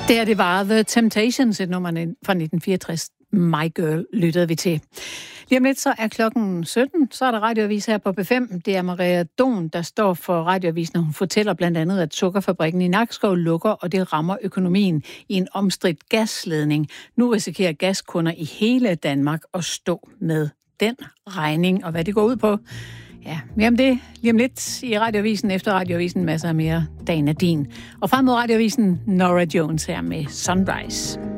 Det var The Temptations, et nummer fra 1964. My Girl lyttede vi til. Lige om lidt så er klokken 17, så er der radioavis her på B5. Det er Maria Don, der står for radioavisen, og hun fortæller blandt andet, at sukkerfabrikken i Nakskov lukker, og det rammer økonomien i en omstridt gasledning. Nu risikerer gaskunder i hele Danmark at stå med den regning, og hvad det går ud på. Ja, mere om det lige om lidt i radioavisen. Efter radioavisen masser af mere Dagen er din. Og frem mod radioavisen Norah Jones her med Sunrise.